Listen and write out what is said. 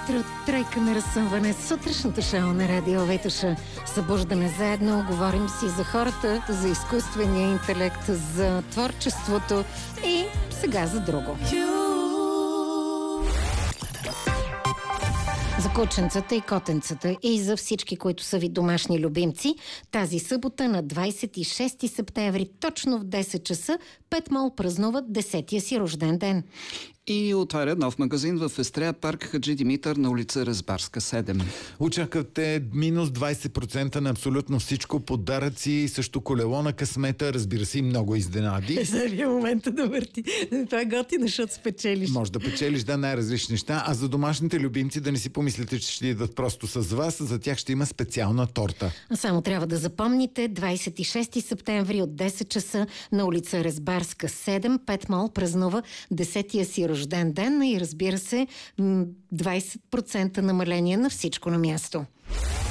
утро, тройка на разсъмване, сутрешното шоу на Радио Витоша. Събуждаме заедно, говорим си за хората, за изкуствения интелект, за творчеството и сега за друго. За кученцата и котенцата и за всички, които са ви домашни любимци, тази събота на 26 септември, точно в 10 часа, Петмол празнуват 10-тия си рожден ден. И отваря нов магазин в Естрея парк Хаджи Димитър на улица Разбарска 7. Очаквате минус 20% на абсолютно всичко, подаръци, също колело на късмета, разбира се, и много изненади. За момента да върти. Това е готино, защото спечелиш. Може да печелиш, най-различни неща, а за домашните любимци да не си помислите, че ще идват просто с вас, за тях ще има специална торта. А само трябва да запомните, 26 септември от 10 часа на улица Разбарска 7, Петмол празнува 10-тия си рожден ден и разбира се 20% намаление на всичко на място.